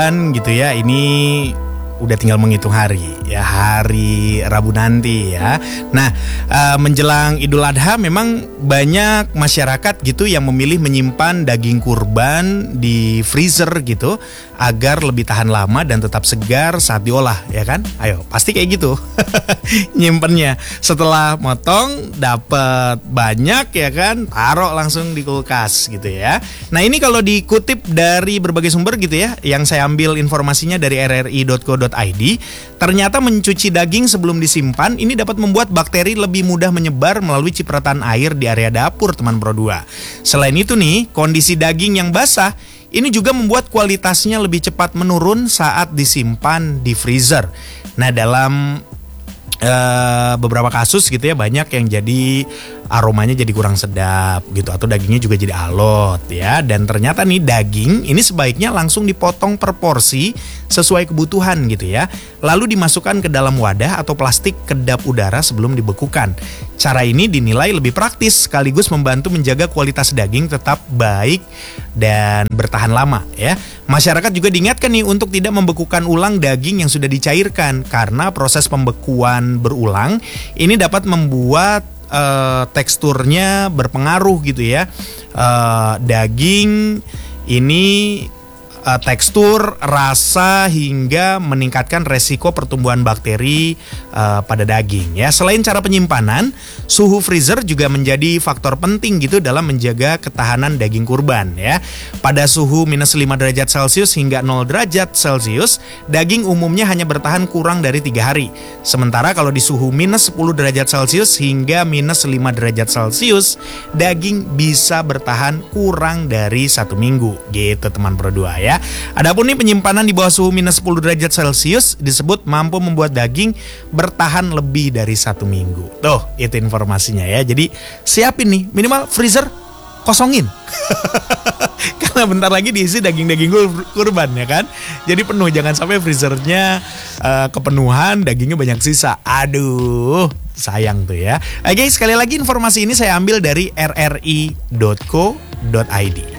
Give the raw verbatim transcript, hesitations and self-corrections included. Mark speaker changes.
Speaker 1: gitu ya, ini udah tinggal menghitung hari ya, hari Rabu nanti ya. Nah, uh, menjelang Idul Adha memang banyak masyarakat gitu yang memilih menyimpan daging kurban di freezer gitu agar lebih tahan lama dan tetap segar saat diolah ya kan. Ayo, pasti kayak gitu. Nyimpennya setelah motong dapat banyak ya kan, taruh langsung di kulkas gitu ya. Nah, ini kalau dikutip dari berbagai sumber gitu ya, yang saya ambil informasinya dari r r i dot co dot i d, ternyata mencuci daging sebelum disimpan ini dapat membuat bakteri lebih mudah menyebar melalui cipratan air di area dapur teman Pro dua. Selain itu nih, kondisi daging yang basah ini juga membuat kualitasnya lebih cepat menurun saat disimpan di freezer. Nah, dalam uh, beberapa kasus gitu ya, banyak yang jadi aromanya jadi kurang sedap gitu, atau dagingnya juga jadi alot ya. Dan ternyata nih, daging ini sebaiknya langsung dipotong per porsi sesuai kebutuhan gitu ya, lalu dimasukkan ke dalam wadah atau plastik kedap udara sebelum dibekukan. Cara ini dinilai lebih praktis sekaligus membantu menjaga kualitas daging tetap baik dan bertahan lama ya. Masyarakat juga diingatkan nih untuk tidak membekukan ulang daging yang sudah dicairkan, karena proses pembekuan berulang ini dapat membuat uh, teksturnya berpengaruh gitu ya. Uh, daging ini Uh, tekstur, rasa hingga meningkatkan resiko pertumbuhan bakteri uh, pada daging ya. Selain cara penyimpanan, suhu freezer juga menjadi faktor penting gitu dalam menjaga ketahanan daging kurban ya. Pada suhu minus lima derajat Celcius hingga nol derajat Celcius, daging umumnya hanya bertahan kurang dari tiga hari. Sementara kalau di suhu minus sepuluh derajat Celcius hingga minus lima derajat Celcius, daging bisa bertahan kurang dari satu minggu gitu teman Pro dua ya. Adapun nih, penyimpanan di bawah suhu minus sepuluh derajat Celcius disebut mampu membuat daging bertahan lebih dari satu minggu. Tuh, itu informasinya ya. Jadi siapin nih, minimal freezer kosongin. Karena bentar lagi diisi daging-daging kurban ya kan. Jadi penuh, jangan sampai freezernya uh, kepenuhan, dagingnya banyak sisa. Aduh, sayang tuh ya. Oke, sekali lagi informasi ini saya ambil dari r r i dot co dot i d.